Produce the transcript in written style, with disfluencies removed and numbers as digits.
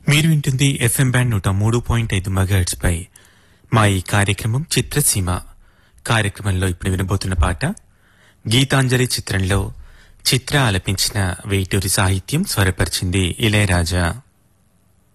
మీరు వింటుంది FM band 103.5 megahertz పై మా ఈ కార్యక్రమం చిత్రసీమ. కార్యక్రమంలో ఇప్పుడు వినబోతున్న పాట గీతాంజలి చిత్రంలో చిత్ర ఆలపించిన వేటూరి సాహిత్యం స్వరపరిచింది ఇళయరాజా.